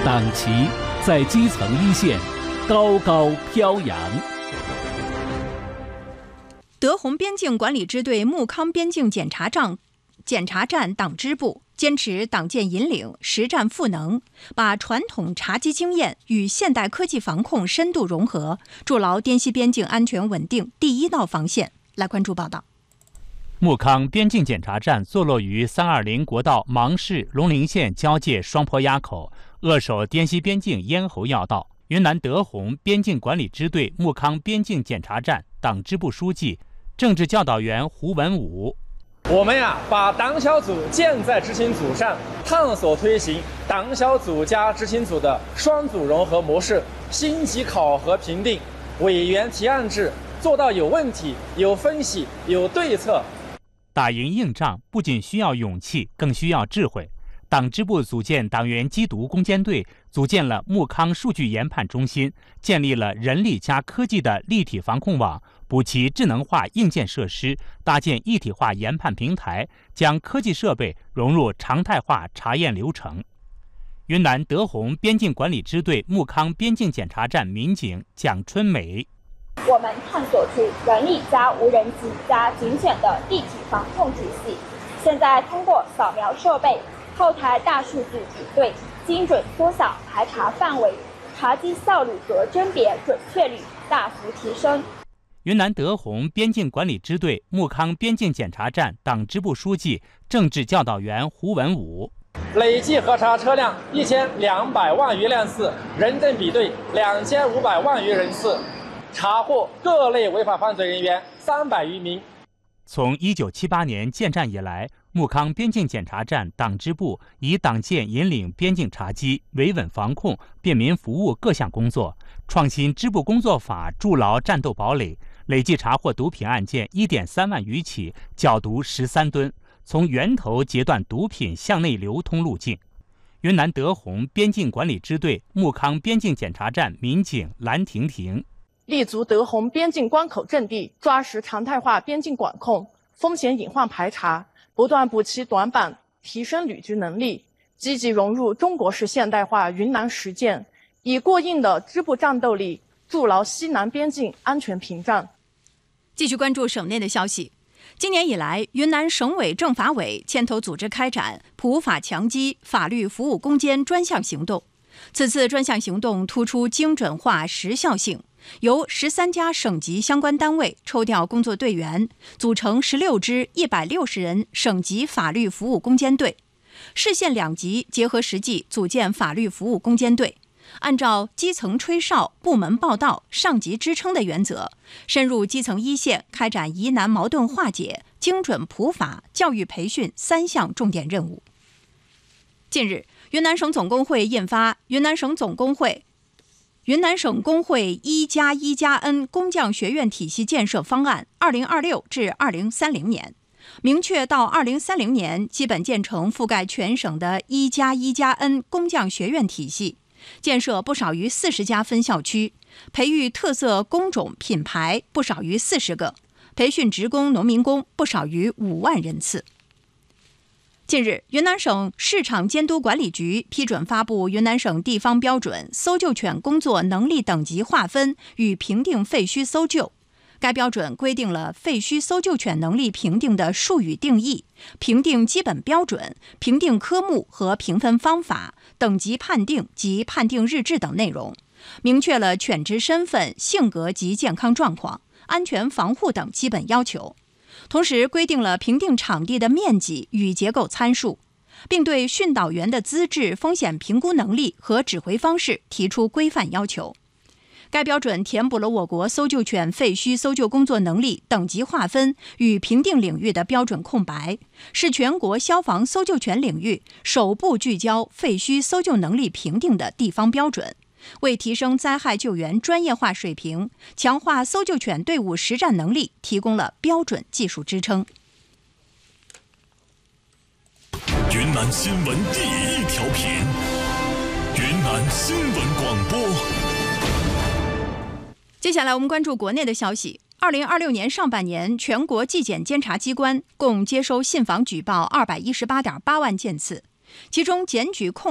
党旗在基层一线高高飘扬。 德宏边境管理支队木康边境检查站党支部坚持党建引领、实战赋能，把传统查缉经验与现代科技防控深度融合，筑牢滇西边境安全稳定第一道防线。来关注报道。 木康边境检查站坐落于320国道芒市龙陵县交界双坡垭口，扼守滇西边境咽喉要道。云南德宏边境管理支队木康边境检查站党支部书记、政治教导员胡文武： 我们把党小组建在执行组上，探索推行党小组加执行组的双组融合模式，星级考核评定，委员提案制，做到有问题、有分析、有对策。 打赢硬仗不仅需要勇气，更需要智慧。党支部组建党员缉毒攻坚队，组建了木康数据研判中心，建立了人力加科技的立体防控网，补齐智能化硬件设施，搭建一体化研判平台，将科技设备融入常态化查验流程。云南德宏边境管理支队木康边境检查站民警蒋春美： 我们探索出人力加无人机加警犬的立体防控体系，现在通过扫描设备、后台大数据比对，精准缩小排查范围，查缉效率和甄别准确率大幅提升。 云南德宏边境管理支队木康边境检查站党支部书记、政治教导员胡文武： 累计核查车辆1200万余辆次，人证比对2500万余人次，查获各类违法犯罪人员300余名。 从1978年建站以来，木康边境检查站党支部以党建引领边境查缉、维稳防控、便民服务各项工作，创新支部工作法，筑牢战斗堡垒，累计查获毒品案件1.3万余起，缴毒13吨，从源头截断毒品向内流通路径。云南德宏边境管理支队木康边境检查站民警蓝婷婷： 立足德宏边境关口阵地，抓实常态化边境管控、风险隐患排查，不断补齐短板，提升旅居能力，积极融入中国式现代化云南实践，以过硬的支部战斗力筑牢西南边境安全屏障。 继续关注省内的消息。今年以来，云南省委政法委牵头组织开展普法强击法律服务攻坚专项行动。此次专项行动突出精准化、时效性，由13家省级相关单位抽调工作队员，组成16支160人省级法律服务攻坚队，市县两级结合实际组建法律服务攻坚队，按照基层吹哨、部门报道、上级支撑的原则，深入基层一线，开展疑难矛盾化解、精准普法、教育培训3项重点任务。近日，云南省总工会印发《云南省工会1+1+N 工匠学院体系建设方案（2026至2030年），明确到2030年基本建成覆盖全省的1+1+N 工匠学院体系，建设不少于40家分校区，培育特色工种品牌不少于40个，培训职工、农民工不少于5万人次。近日，云南省市场监督管理局批准发布云南省地方标准搜救犬工作能力等级划分与评定废墟搜救。该标准规定了废墟搜救犬能力评定的术语定义、评定基本标准、评定科目和评分方法、等级判定及判定日志等内容，明确了犬只身份、性格及健康状况、安全防护等基本要求。同时规定了评定场地的面积与结构参数，并对训导员的资质、风险评估能力和指挥方式提出规范要求。该标准填补了我国搜救犬废墟搜救工作能力等级划分与评定领域的标准空白，是全国消防搜救犬领域首部聚焦废墟搜救能力评定的地方标准，为提升灾害救援专业化水平、强化搜救犬队伍实战能力提供了标准技术支撑。 云南新闻第一调频，云南新闻广播。 接下来我们关注国内的消息。2026年上半年，全国纪检监察机关共接收信访举报218.8万件次，其中检举控